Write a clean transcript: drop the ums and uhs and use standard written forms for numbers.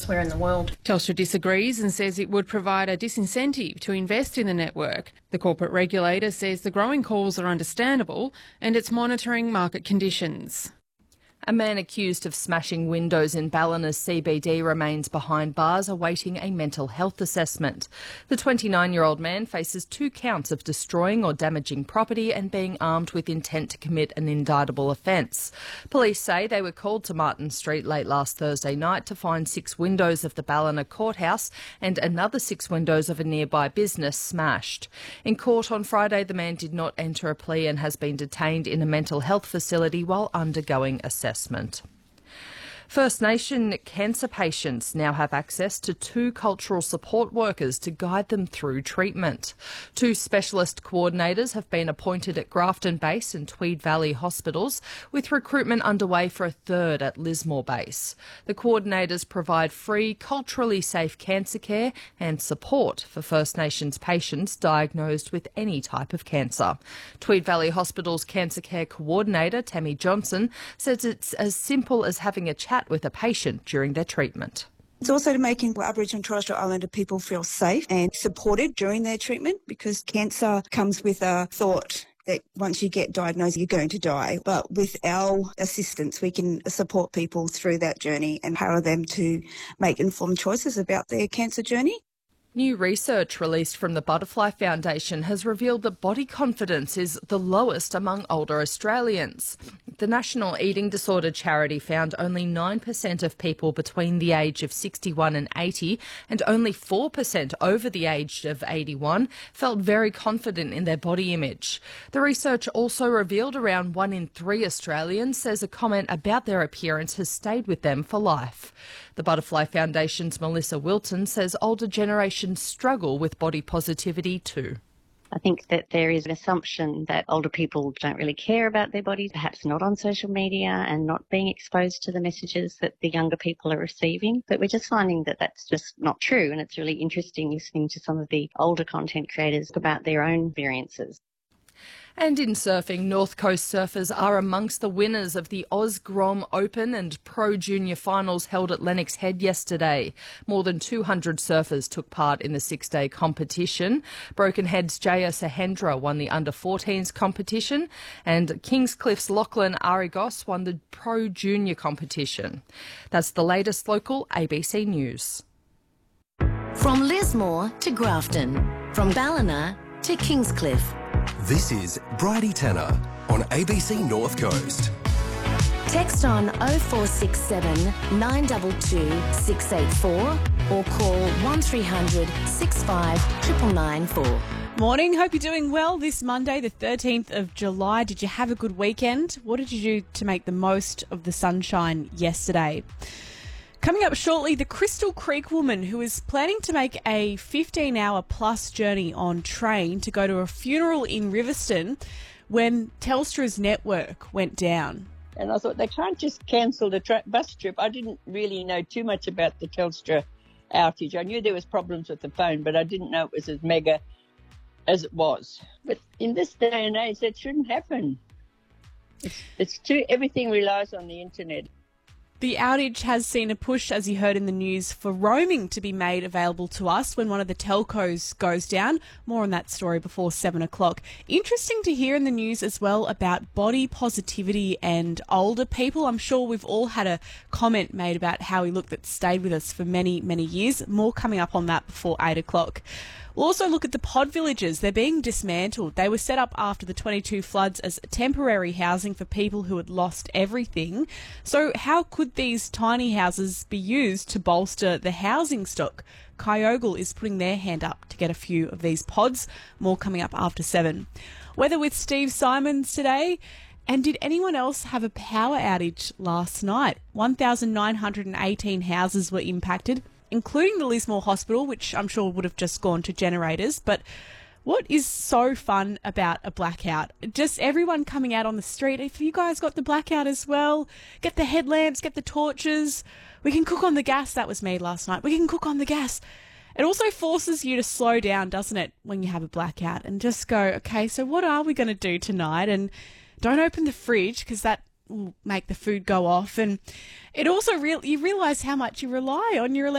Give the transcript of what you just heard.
elsewhere in the world. Telstra disagrees and says it would provide a disincentive to invest in the network. The corporate regulator says the growing calls are understandable and it's monitoring market conditions. A man accused of smashing windows in Ballina's CBD remains behind bars awaiting a mental health assessment. The 29-year-old man faces 2 counts of destroying or damaging property and being armed with intent to commit an indictable offence. Police say they were called to Martin Street late last Thursday night to find 6 windows of the Ballina courthouse and another 6 windows of a nearby business smashed. In court on Friday, the man did not enter a plea and has been detained in a mental health facility while undergoing assessment. First Nation cancer patients now have access to 2 cultural support workers to guide them through treatment. 2 specialist coordinators have been appointed at Grafton Base and Tweed Valley hospitals, with recruitment underway for a 3rd at Lismore Base. The coordinators provide free, culturally safe cancer care and support for First Nations patients diagnosed with any type of cancer. Tweed Valley Hospital's Cancer Care Coordinator, Tammy Johnson, says it's as simple as having a chat with a patient during their treatment. It's also to making Aboriginal and Torres Strait Islander people feel safe and supported during their treatment, because cancer comes with a thought that once you get diagnosed, you're going to die. But with our assistance, we can support people through that journey and empower them to make informed choices about their cancer journey. New research released from the Butterfly Foundation has revealed that body confidence is the lowest among older Australians. The National Eating Disorder Charity found only 9% of people between the age of 61 and 80 and only 4% over the age of 81 felt very confident in their body image. The research also revealed around 1 in 3 Australians says a comment about their appearance has stayed with them for life. The Butterfly Foundation's Melissa Wilton says older generations struggle with body positivity too. I think that there is an assumption that older people don't really care about their bodies, perhaps not on social media and not being exposed to the messages that the younger people are receiving. But we're just finding that that's just not true. And it's really interesting listening to some of the older content creators about their own experiences. And in surfing, North Coast surfers are amongst the winners of the Osgrom Open and Pro Junior finals held at Lennox Head yesterday. More than 200 surfers took part in the 6-day competition. Broken Head's Jaya Sahendra won the under-14s competition, and Kingscliff's Lachlan Arigos won the Pro Junior competition. That's the latest local ABC News. From Lismore to Grafton, from Ballina to Kingscliff. This is Bridie Tanner on ABC North Coast. Text on 0467 922 684 or call 1300 65 994. Morning, hope you're doing well this Monday, the 13th of July. Did you have a good weekend? What did you do to make the most of the sunshine yesterday? Coming up shortly, the Crystal Creek woman who is planning to make a 15-hour plus journey on train to go to a funeral in Riverstone when Telstra's network went down. And I thought, they can't just cancel the bus trip. I didn't really know too much about the Telstra outage. I knew there was problems with the phone, but I didn't know it was as mega as it was. But in this day and age, that shouldn't happen. Everything relies on the internet. The outage has seen a push, as you heard in the news, for roaming to be made available to us when one of the telcos goes down. More on that story before 7 o'clock. Interesting to hear in the news as well about body positivity and older people. I'm sure we've all had a comment made about how we look that stayed with us for many, many years. More coming up on that before 8 o'clock. We'll also look at the pod villages. They're being dismantled. They were set up after the 22 floods as temporary housing for people who had lost everything. So how could these tiny houses be used to bolster the housing stock? Kyogle is putting their hand up to get a few of these pods. More coming up after 7. Weather with Steve Simons today. And did anyone else have a power outage last night? 1,918 houses were impacted, including the Lismore Hospital, which I'm sure would have just gone to generators. But what is so fun about a blackout? Just everyone coming out on the street. If you guys got the blackout as well, get the headlamps, get the torches. We can cook on the gas. That was me last night. We can cook on the gas. It also forces you to slow down, doesn't it, when you have a blackout and just go, okay, so what are we going to do tonight? And don't open the fridge because that will make the food go off. And it also you realise how much you rely on your